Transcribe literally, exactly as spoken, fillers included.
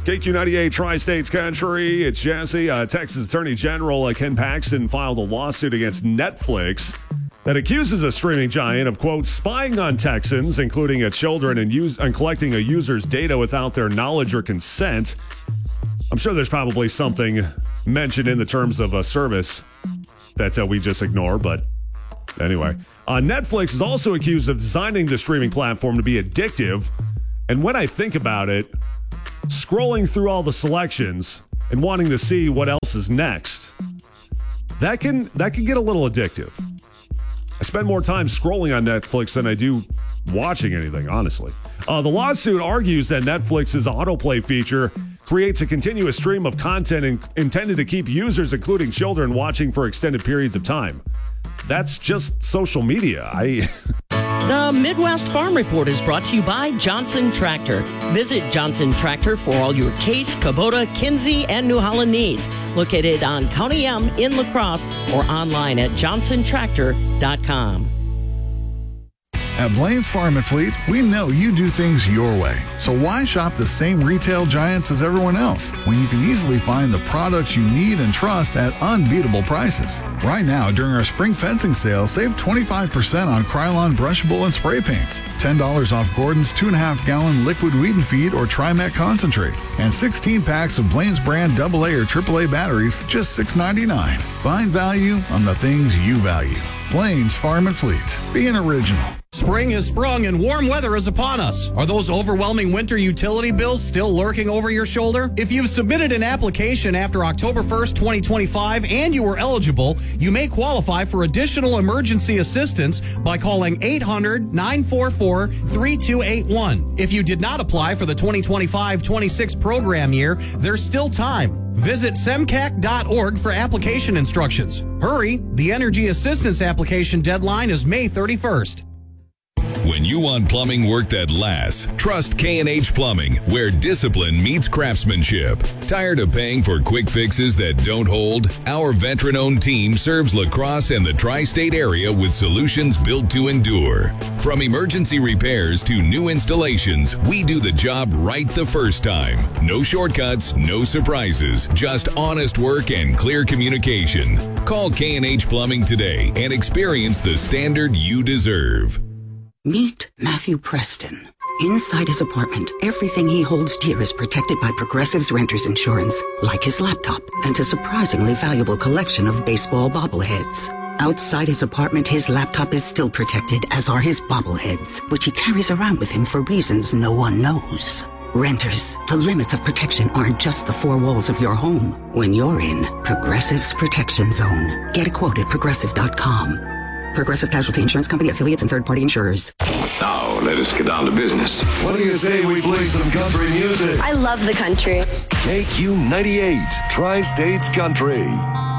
K Q ninety-eight Tri-States Country. It's Jesse. Uh, Texas Attorney General uh, Ken Paxton filed a lawsuit against Netflix that accuses a streaming giant of, quote, spying on Texans, including uh, children, and, use, and collecting a user's data without their knowledge or consent. I'm sure there's probably something mentioned in the terms of a service that uh, we just ignore, but anyway. Uh, Netflix is also accused of designing the streaming platform to be addictive. And when I think about it, scrolling through all the selections and wanting to see what else is next, that can that can get a little addictive. I spend more time scrolling on Netflix than I do watching anything, honestly. Uh, the lawsuit argues that Netflix's autoplay feature creates a continuous stream of content in- intended to keep users, including children, watching for extended periods of time. That's just social media. I... The Midwest Farm Report is brought to you by Johnson Tractor. Visit Johnson Tractor for all your Case, Kubota, Kinsey, and New Holland needs. Located on County M in La Crosse or online at johnson tractor dot com. At Blaine's Farm and Fleet, we know you do things your way. So why shop the same retail giants as everyone else when you can easily find the products you need and trust at unbeatable prices? Right now, during our spring fencing sale, save twenty-five percent on Krylon brushable and spray paints, ten dollars off Gordon's two point five gallon liquid weed and feed or Trimet concentrate, and sixteen packs of Blaine's brand double A or triple A batteries, just six ninety-nine. Find value on the things you value. Blaine's Farm and Fleet. Be an original. Spring has sprung and warm weather is upon us. Are those overwhelming winter utility bills still lurking over your shoulder? If you've submitted an application after October first, twenty twenty-five, and you are eligible, you may qualify for additional emergency assistance by calling eight hundred, nine four four, three two eight one. If you did not apply for the twenty twenty-five twenty-six program year, there's still time. Visit semcac dot org for application instructions. Hurry, the energy assistance application deadline is May thirty-first. When you want plumbing work that lasts, trust K and H Plumbing, where discipline meets craftsmanship. Tired of paying for quick fixes that don't hold? Our veteran-owned team serves La Crosse and the tri-state area with solutions built to endure. From emergency repairs to new installations, we do the job right the first time. No shortcuts, no surprises, just honest work and clear communication. Call K and H Plumbing today and experience the standard you deserve. Meet Matthew Preston. Inside his apartment, everything he holds dear is protected by Progressive's Renter's Insurance, like his laptop and a surprisingly valuable collection of baseball bobbleheads. Outside his apartment, his laptop is still protected, as are his bobbleheads, which he carries around with him for reasons no one knows. Renters, the limits of protection aren't just the four walls of your home. When you're in Progressive's Protection Zone, get a quote at progressive dot com. Progressive Casualty Insurance Company, affiliates, and third-party insurers. Now, let us get down to business. What do you say we play some country music? I love the country. K Q ninety-eight, Tri-States Country.